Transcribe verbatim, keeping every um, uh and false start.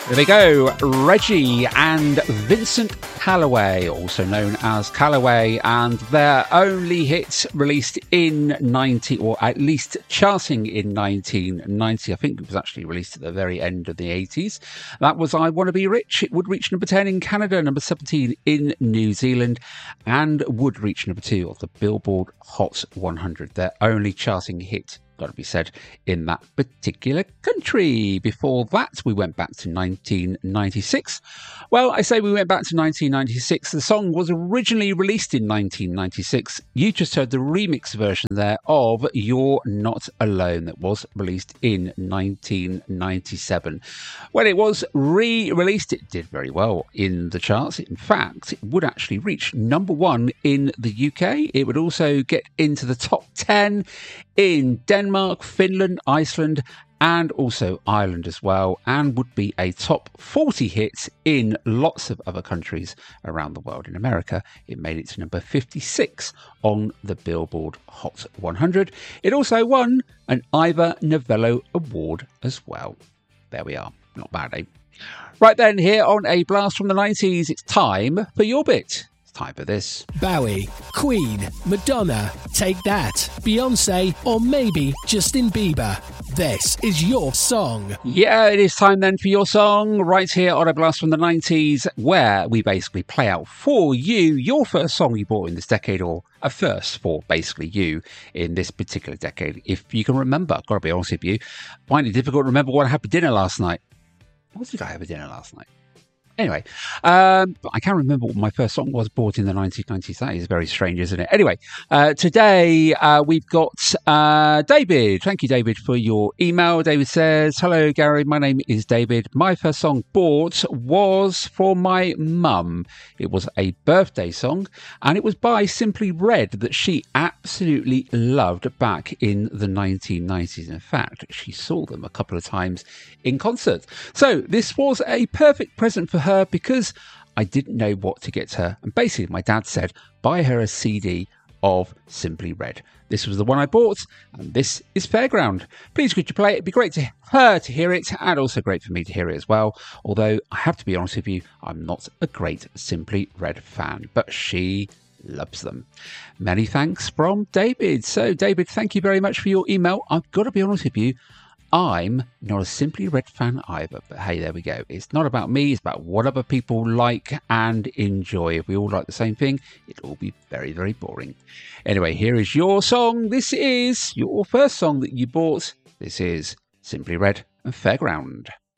There we go, Reggie and Vincent Callaway, also known as Callaway, and their only hit released in ninety, or at least charting in nineteen ninety. I think it was actually released at the very end of the eighties. That was I Wanna Be Rich. It would reach number ten in Canada, number seventeen in New Zealand, and would reach number two of the Billboard Hot one hundred. Their only charting hit, got to be said, in that particular country. Before that, we went back to nineteen ninety-six. Well, I say we went back to nineteen ninety-six. The song was originally released in nineteen ninety-six. You just heard the remix version there of You're Not Alone that was released in nineteen ninety-seven. When it was re-released, it did very well in the charts. In fact, it would actually reach number one in the U K. It would also get into the top ten in Denmark, Finland, Iceland, and also Ireland as well, and would be a top forty hit in lots of other countries around the world. In America, it made it to number fifty-six on the Billboard Hot one hundred. It also won an Ivor Novello Award as well. There we are. Not bad, eh? Right then, here on A Blast from the nineties, it's time for your bit. Time for this. Bowie, Queen, Madonna, Take That, Beyonce, or maybe Justin Bieber. This is your song. Yeah, it is time then for your song right here on A Blast from the nineties, where we basically play out for you your first song you bought in this decade, or a first for basically you in this particular decade. If you can remember, I've got to be honest with you, find it difficult to remember what I had for dinner last night. What did I have for dinner last night? Anyway, um, I can't remember what my first song was bought in the nineteen nineties. That is very strange, isn't it? Anyway, uh, today uh, we've got uh, David. Thank you, David, for your email. David says, hello, Gary. My name is David. My first song bought was for my mum. It was a birthday song, and it was by Simply Red that she absolutely loved back in the nineteen nineties. In fact, she saw them a couple of times in concert. So this was a perfect present for her, because I didn't know what to get her. And basically, my dad said, buy her a C D of Simply Red. This was the one I bought, and this is Fairground. Please could you play it? It'd be great to her to hear it, and also great for me to hear it as well. Although, I have to be honest with you, I'm not a great Simply Red fan, but she loves them. Many thanks from David. So, David, thank you very much for your email. I've got to be honest with you, I'm not a Simply Red fan either, but hey, there we go. It's not about me, it's about what other people like and enjoy. If we all like the same thing, it'll all be very, very boring. Anyway, here is your song. This is your first song that you bought. This is Simply Red and Fairground.